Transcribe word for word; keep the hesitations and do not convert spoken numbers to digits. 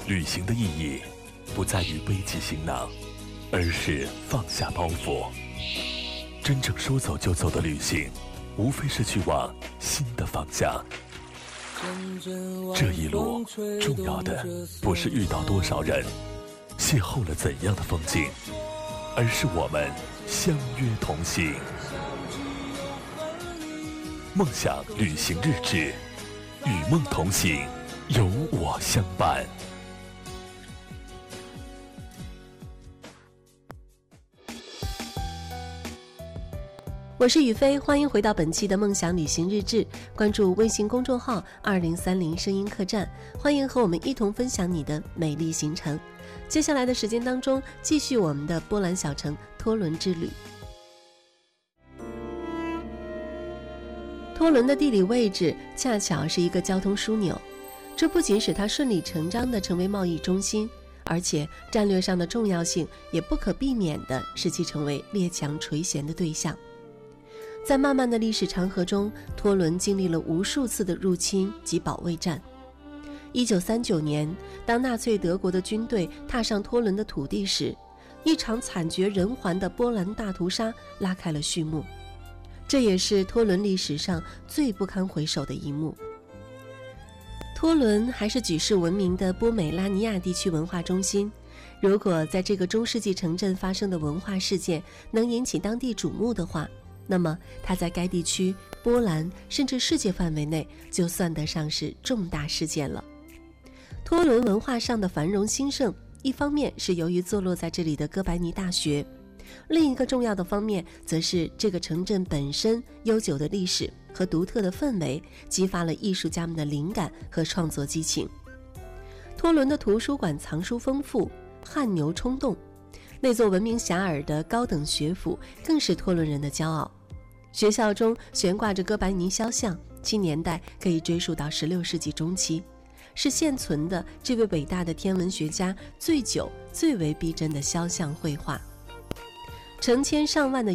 旅行的意义不在于背起行囊，而是放下包袱。真正说走就走的旅行，无非是去往新的方向。这一路重要的不是遇到多少人，邂逅了怎样的风景，而是我们相约同行。梦想旅行日志，与梦同行，有我相伴。 我是雨飞，欢迎回到本期的梦想旅行日志，关注微信公众号二零三零声音客栈，欢迎和我们一同分享你的美丽行程。接下来的时间当中，继续我们的波兰小城托伦之旅。托伦的地理位置恰巧是一个交通枢纽，这不仅使它顺理成章地成为贸易中心，而且战略上的重要性也不可避免地使其成为列强垂涎的对象。在漫漫的历史长河中，托伦经历了无数次的入侵及保卫战。一九三九年，当纳粹德国的军队踏上托伦的土地时，一场惨绝人寰的波兰大屠杀拉开了序幕。这也是托伦历史上最不堪回首的一幕。托伦还是举世闻名的波美拉尼亚地区文化中心，如果在这个中世纪城镇发生的文化事件能引起当地瞩目的话，那么它在该地区、波兰甚至世界范围内就算得上是重大事件了。托伦文化上的繁荣兴盛，一方面是由于坐落在这里的哥白尼大学，另一个重要的方面则是这个城镇本身悠久的历史和独特的氛围激发了艺术家们的灵感和创作激情。托伦的图书馆藏书丰富，汗牛充栋，那座闻名遐迩的高等学府更是托伦人的骄傲。学校中悬挂着哥白尼肖像，其年代可以追溯到十六世纪中期，是现存的这位伟大的天文学家最久最为逼真的肖像绘画。成千上万的